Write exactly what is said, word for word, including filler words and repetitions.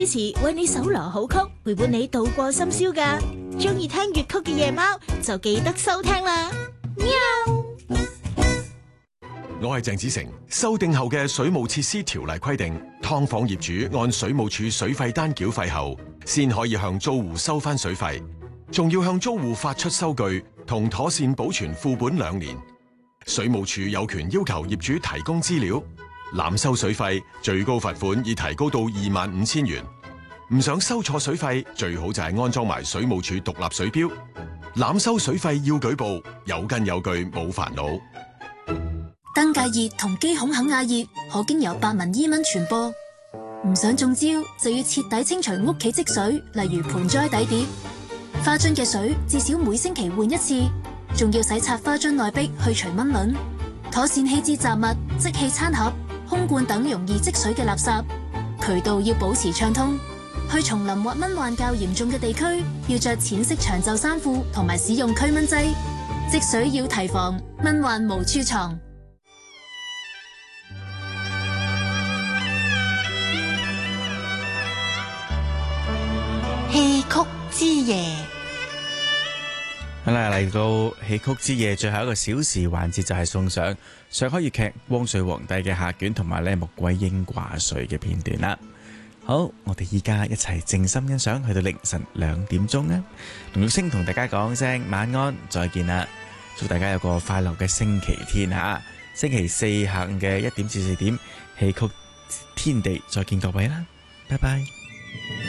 支持為你搜羅好曲，陪伴你度過深宵噶。中意聽粵曲嘅夜貓就記得收聽啦。喵！ 我係鄭子誠。修訂後嘅水務設施條例規定，劏房業主按水務署水費單繳費後，先可以向租戶收翻水費，仲要向租戶發出收據同妥善保存副本兩年。水務署有權要求業主提供資料。濫收水費，最高罰款已提高到二萬五千元。唔想收錯水費，最好就係安裝埋水務署獨立水錶。濫收水費要舉報，有根有據冇煩惱。 登革熱同肌孔肯亞熱可經由白紋伊蚊傳播。唔想中招，就要徹底清除屋企積水，例如盆栽底碟。花樽嘅水至少每星期換一次，仲要洗刷花樽內壁去除蚊卵。妥善棄置雜物、即棄餐盒、空罐等容易積水嘅垃圾，渠道要保持暢通。去叢林或蚊患較嚴重嘅地區，要着淺色長袖衫褲同埋使用驅蚊劑。積水要提防，蚊患無處藏。 戲曲之夜。 好啦，嚟到戲曲之夜最後一個小時環節，就係送上上海粵劇《光緒皇帝》嘅下卷同埋咧穆桂英掛帥嘅片段啦。好，我哋依家一齊靜心欣賞，去到凌晨兩點鐘啊！龍玉星同大家講聲晚安，再見啦！祝大家有個快樂嘅星期天吓，星期四下午嘅一點至四點，戲曲天地再見各位啦，拜拜。